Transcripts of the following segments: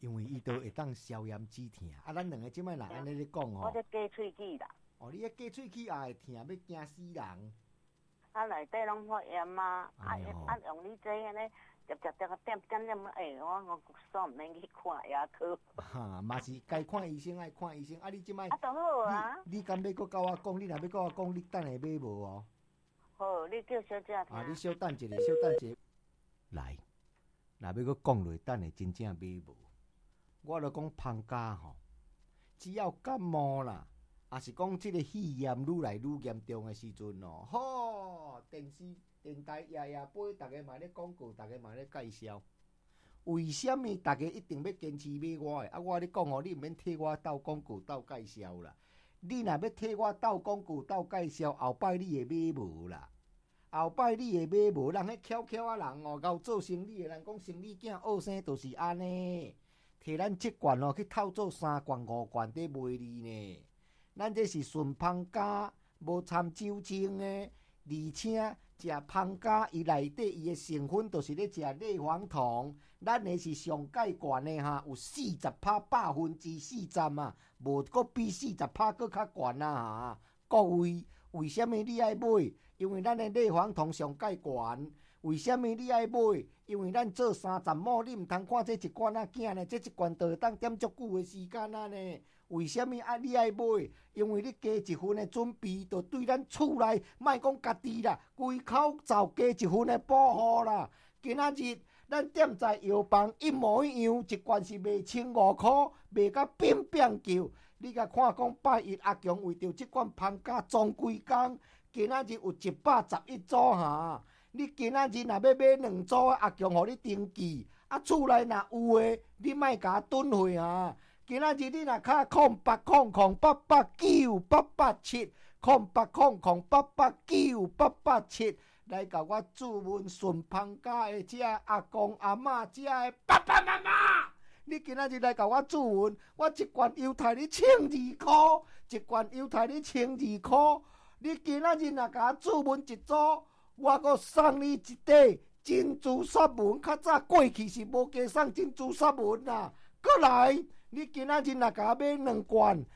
因为伊都会当消炎止疼。啊，咱两个即摆若安尼咧讲吼。 我咧加喙齿啦。 哦，你咧加喙齿也会疼，要惊死人。 啊，内底拢发炎啊，用你这安尼。点我煞毋免去看牙科。 哈，嘛是该看医生爱看医生。啊，你即摆都好啊。 你敢要搁甲我讲？你若要甲我讲，你等下买无哦？ 好，你叫小姐听。 啊，你稍等一下，稍等一下。来，若要搁讲落，等下真正买无。我著讲芳家吼，只要感冒啦，也是讲即个肺炎愈来愈严重的时阵哦，吼，电台夜播，大家嘛咧广告，大家嘛咧介绍。为什么大家一定要坚持买我的？啊，我咧讲哦，你毋免替我斗广告、斗介绍啦。你若要替我斗广告、斗介绍，后摆你会买无啦？后摆你会买无？人迄巧巧啊人哦，搞做生意的人讲生意囝学生就是安尼，摕咱1罐哦去套做3罐、5罐在卖你呢。咱这是纯芳家，无掺酒精的，而且。食芳家，伊内底伊的成分就是咧食类黄酮，咱的是上介悬的哈，有40%、40%啊，无搁比40%搁较悬啊哈。各位，为什么你爱买？因为咱的类黄酮上介悬。为什么你爱买？因为咱做30亩，你毋通看这一罐仔囝呢？这一罐就会当点足久的时间啊呢？为什么你爱买？因为你加一份的准备，就对咱厝内，莫讲家己啦，规口罩加一份的保护啦。今仔日咱店在药房一模一样，一罐是卖1500块，卖甲扁扁叫。你甲看讲拜一阿强为着这罐芳家装几工，今仔日有111组哈。你今仔日若要买2组，阿强互你登记。啊，厝内若有诶，你莫甲囤货啊！今仔日你若卡0800889887，0800889887，来甲我注文顺芳家的遮阿公阿嬷遮的爸爸妈妈。你今仔日来甲我注文，我一罐犹太你1200块，一罐犹太你1200块。你今仔日若甲我注文一组。我阁送你一块珍珠雪纹，较早过去是无加送珍珠雪纹啦。过来，你今仔日若甲我买2罐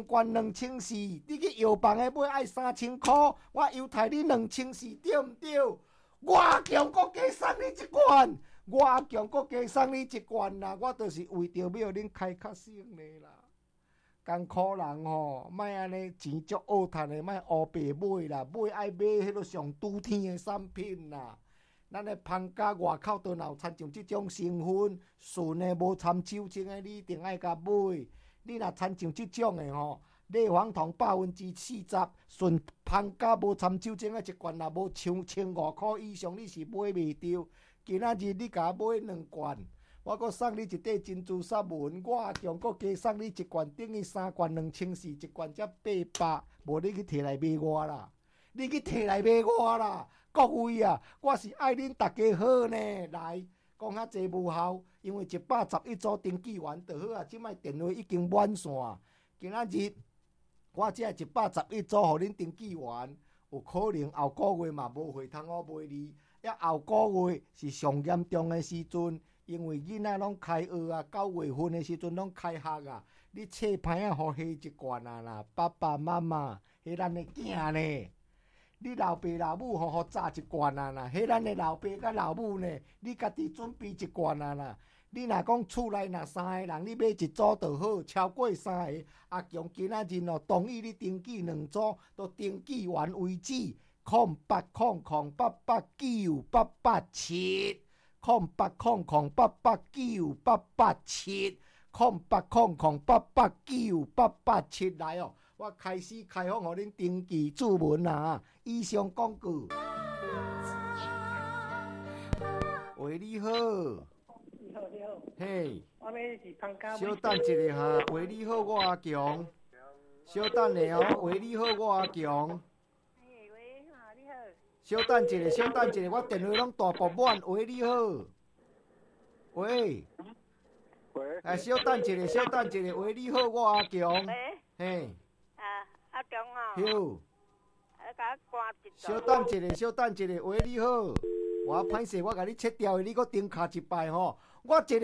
，2400，你去药房的买爱3000块，我犹太你2400，对毋对？我强阁加送你一罐，我强阁加送你一罐啦。我就是为着要互恁开较省的啦。艰苦人吼，莫安尼钱足恶趁的，莫乌白买啦，买爱买迄落上拄天的产品啦。咱的芳家外口都有掺上即种成分，纯的无掺酒精的，你一定爱甲买。你若掺上即种的吼，类黄酮40%，纯芳家无掺酒精的一罐若无1500块以上，你是买袂着。今仔日你甲我买2罐。我阁送你一块珍珠雪纹，我阿强阁加送你一罐，等于3罐2400，一罐才800，无你去摕来买我啦！你去摕来买我啦！各位啊，我是爱恁大家好呢。来，讲较济无效，因为111组登记完就好啊。即摆电话已经满线，今仔日我只111组，互恁登记完，有可能后个月嘛无货通我卖你，后个月是上严重的时阵。因为囡仔拢开学啊，9月份的时阵拢开学啊，你册牌啊，互下一罐啊啦，爸爸妈妈，迄咱的囝呢？你老爸老母互炸一罐啊啦，迄咱的老爸甲老母呢？你家己准备一罐啊啦。你若讲厝内若3个人，你买1组就好，超过3个，阿强今仔日哦，同意你登记2组，都登记完为止。0800889887。0800889887，0800889887来哦！我开始开放，互恁登记注文啊！以上广告。喂，你好。 你好，你好。 嘿。 我要是芳家。 稍等一下哈，喂，你好，我阿强。稍等下哦，喂，你好，我阿强。稍等一下，稍等一下，我电话拢大爆满。喂，你好。喂。 喂。 稍等一下，稍等一下。喂，你好，我阿强。 喂。 嘿。 阿强哦。 有。 甲我关一稍等一下，稍等一下。喂，你好。我歹势，我甲你切掉的，你搁顶卡一摆吼。我一个。